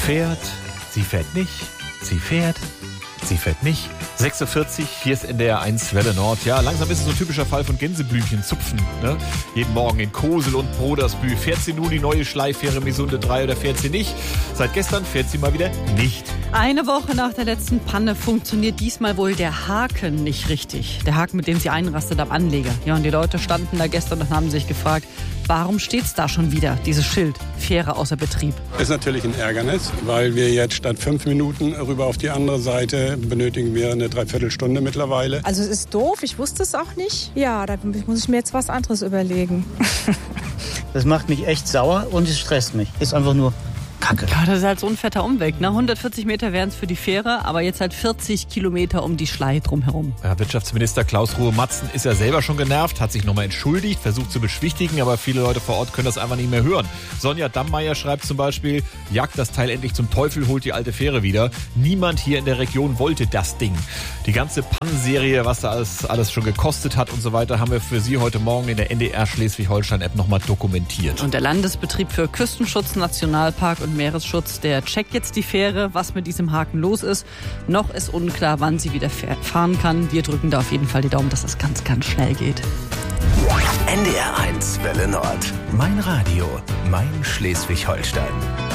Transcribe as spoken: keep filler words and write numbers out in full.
fährt, sie fährt nicht, sie fährt, sie fährt nicht. sechs Uhr vierzig, hier ist N D R eins Welle Nord. Ja, langsam ist es so ein typischer Fall von Gänseblümchen zupfen. Ne? Jeden Morgen in Kosel und Brodersbühl. Fährt sie nun die neue Schleiffähre Misunde drei oder fährt sie nicht? Seit gestern fährt sie mal wieder nicht. Eine Woche nach der letzten Panne funktioniert diesmal wohl der Haken nicht richtig. Der Haken, mit dem sie einrastet am Anleger. Ja, und die Leute standen da gestern und haben sich gefragt, warum steht's da schon wieder, dieses Schild, Fähre außer Betrieb? Ist natürlich ein Ärgernis, weil wir jetzt statt fünf Minuten rüber auf die andere Seite benötigen wir eine Dreiviertelstunde mittlerweile. Also es ist doof, ich wusste es auch nicht. Ja, da muss ich mir jetzt was anderes überlegen. Das macht mich echt sauer und es stresst mich. Ist einfach nur Kacke. Ja, das ist halt so ein fetter Umweg. Ne? hundertvierzig Meter wären es für die Fähre, aber jetzt halt vierzig Kilometer um die Schlei drumherum. Ja, Wirtschaftsminister Klaus Ruhe-Matzen ist ja selber schon genervt, hat sich nochmal entschuldigt, versucht zu beschwichtigen, aber viele Leute vor Ort können das einfach nicht mehr hören. Sonja Dammeier schreibt zum Beispiel, jagt das Teil endlich zum Teufel, holt die alte Fähre wieder. Niemand hier in der Region wollte das Ding. Die ganze Pannenserie, was da alles, alles schon gekostet hat und so weiter, haben wir für Sie heute Morgen in der N D R Schleswig-Holstein-App nochmal dokumentiert. Und der Landesbetrieb für Küstenschutz, Nationalpark und Meeresschutz, der checkt jetzt die Fähre, was mit diesem Haken los ist. Noch ist unklar, wann sie wieder fahren kann. Wir drücken da auf jeden Fall die Daumen, dass das ganz, ganz schnell geht. N D R eins Welle Nord. Mein Radio, mein Schleswig-Holstein.